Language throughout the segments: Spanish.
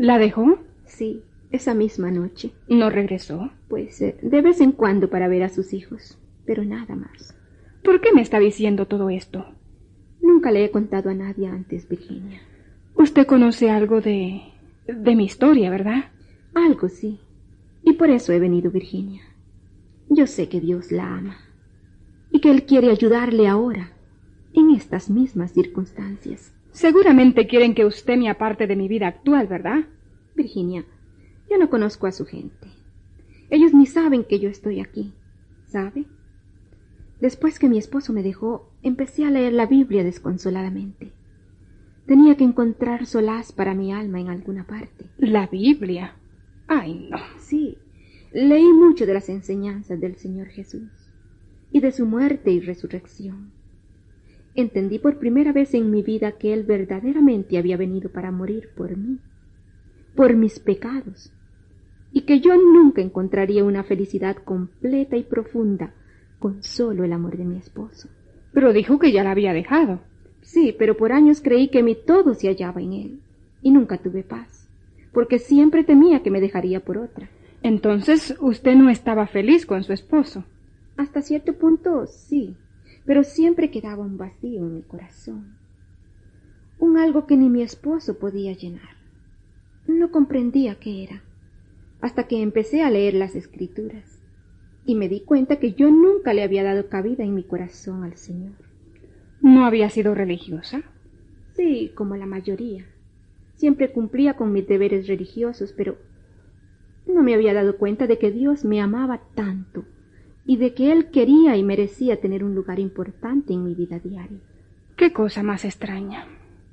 ¿La dejó? Sí, esa misma noche. ¿No regresó? Pues de vez en cuando para ver a sus hijos, pero nada más. ¿Por qué me está diciendo todo esto? Nunca le he contado a nadie antes, Virginia. Usted conoce algo de mi historia, ¿verdad? Algo sí. Y por eso he venido, Virginia. Yo sé que Dios la ama y que Él quiere ayudarle ahora, en estas mismas circunstancias. Seguramente quieren que usted me aparte de mi vida actual, ¿verdad? Virginia, yo no conozco a su gente. Ellos ni saben que yo estoy aquí, ¿sabe? Después que mi esposo me dejó, empecé a leer la Biblia desconsoladamente. Tenía que encontrar solaz para mi alma en alguna parte. ¿La Biblia? Ay, no. Sí, leí mucho de las enseñanzas del Señor Jesús y de su muerte y resurrección. Entendí por primera vez en mi vida que Él verdaderamente había venido para morir por mí, por mis pecados, y que yo nunca encontraría una felicidad completa y profunda con solo el amor de mi esposo. Pero dijo que ya la había dejado. Sí, pero por años creí que mi todo se hallaba en él, y nunca tuve paz, porque siempre temía que me dejaría por otra. Entonces, usted no estaba feliz con su esposo. Hasta cierto punto, sí, pero siempre quedaba un vacío en mi corazón. Un algo que ni mi esposo podía llenar. No comprendía qué era, hasta que empecé a leer las Escrituras, y me di cuenta que yo nunca le había dado cabida en mi corazón al Señor. ¿No había sido religiosa? Sí, como la mayoría. Siempre cumplía con mis deberes religiosos, pero no me había dado cuenta de que Dios me amaba tanto y de que Él quería y merecía tener un lugar importante en mi vida diaria. ¡Qué cosa más extraña!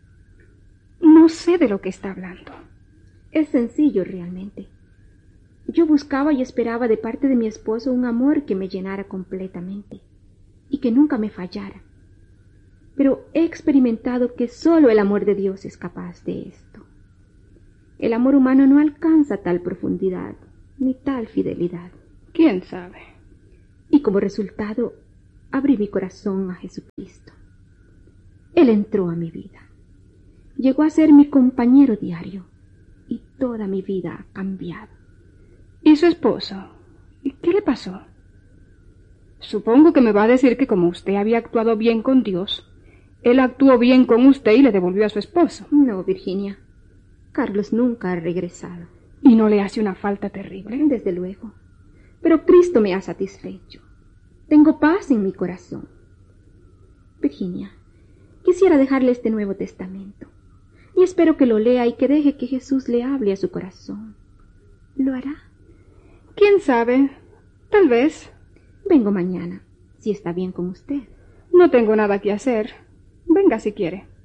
No sé de lo que está hablando. Es sencillo realmente. Yo buscaba y esperaba de parte de mi esposo un amor que me llenara completamente y que nunca me fallara. Pero he experimentado que solo el amor de Dios es capaz de esto. El amor humano no alcanza tal profundidad ni tal fidelidad. ¿Quién sabe? Y como resultado, abrí mi corazón a Jesucristo. Él entró a mi vida. Llegó a ser mi compañero diario y toda mi vida ha cambiado. ¿Y su esposo? ¿Qué le pasó? Supongo que me va a decir que como usted había actuado bien con Dios, Él actuó bien con usted y le devolvió a su esposo. No, Virginia. Carlos nunca ha regresado. ¿Y no le hace una falta terrible? Desde luego. Pero Cristo me ha satisfecho. Tengo paz en mi corazón. Virginia, quisiera dejarle este Nuevo Testamento. Y espero que lo lea y que deje que Jesús le hable a su corazón. ¿Lo hará? ¿Quién sabe? Tal vez. Vengo mañana, si está bien con usted. No tengo nada que hacer. Venga si quiere.